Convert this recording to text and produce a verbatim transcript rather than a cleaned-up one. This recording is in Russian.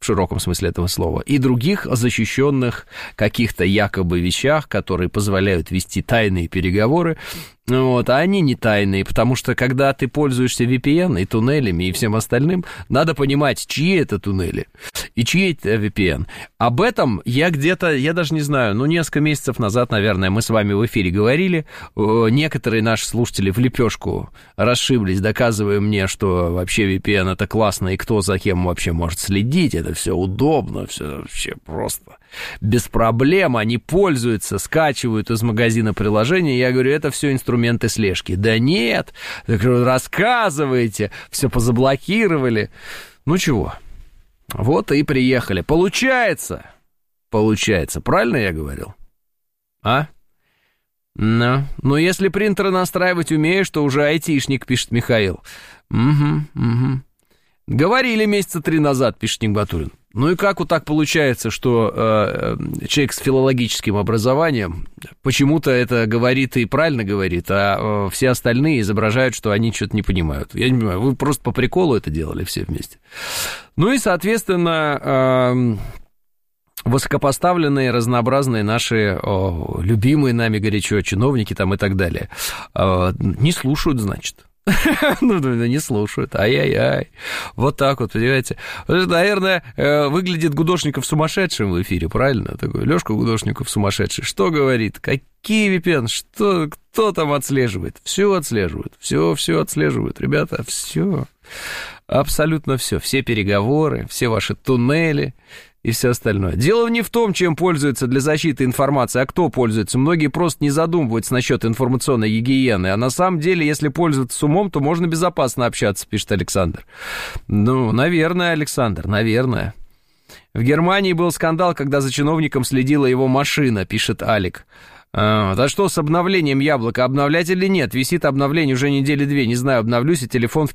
в широком смысле этого слова, и других защищенных каких-то якобы вещах, которые позволяют вести тайные переговоры, вот, а они не тайные, потому что когда ты пользуешься ви пи эн и туннелями и всем остальным, надо понимать, чьи это туннели и чьи это ви пи эн. Об этом я где-то, я даже не знаю, ну, несколько месяцев назад, наверное, мы с вами в эфире говорили, некоторые наши слушатели в лепешку расшиблись, доказывая мне, что вообще ви пи эн это классно, и кто за кем вообще может следить, это все удобно, все вообще просто без проблем, они пользуются, скачивают из магазина приложения, я говорю, это все инструменты слежки. Да нет, рассказывайте, все позаблокировали. Ну чего, вот и приехали. Получается, получается, правильно я говорил? А? Ну, ну если принтеры настраивать умеешь, то уже айтишник, пишет Михаил. Угу, угу. Говорили месяца три назад, пишет Нигматуллин. Ну и как вот так получается, что э, человек с филологическим образованием почему-то это говорит и правильно говорит, а э, все остальные изображают, что они что-то не понимают. Я не понимаю, вы просто по приколу это делали все вместе. Ну и, соответственно, э, высокопоставленные, разнообразные наши о, любимые нами горячо чиновники там и так далее э, не слушают, значит. Ну, не слушают, ай-яй-яй. Вот так вот, понимаете. Наверное, выглядит Гудошников сумасшедшим в эфире, правильно? Такой Лёшка Гудошников сумасшедший. Что говорит? Какие ви пи эн? Что, кто там отслеживает? Все отслеживают, все, все отслеживают. Ребята, все. Абсолютно все. Все переговоры, все ваши туннели и все остальное. Дело не в том, чем пользуются для защиты информации, а кто пользуется. Многие просто не задумываются насчет информационной гигиены. А на самом деле, если пользоваться с умом, то можно безопасно общаться, пишет Александр. Ну, наверное, Александр, наверное. В Германии был скандал, когда за чиновником следила его машина, пишет Алик. А, а что с обновлением яблока? Обновлять или нет? Висит обновление уже недели две. Не знаю, обновлюсь, и телефон в